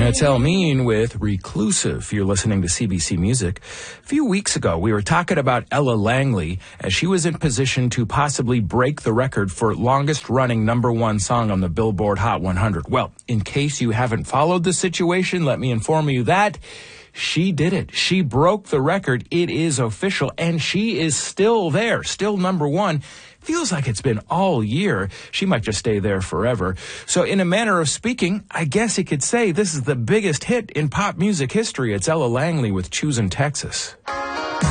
That's El Mean with Reclusive. You're listening to CBC Music. A few weeks ago, we were talking about Ella Langley as she was in position to possibly break the record for longest-running #1 song on the Billboard Hot 100. Well, in case you haven't followed the situation, let me inform you that she did it. She broke the record. It is official, and she is still there, still #1. Feels like it's been all year. She might just stay there forever. So in a manner of speaking, I guess you could say this is the biggest hit in pop music history. It's Ella Langley with Choosin' Texas.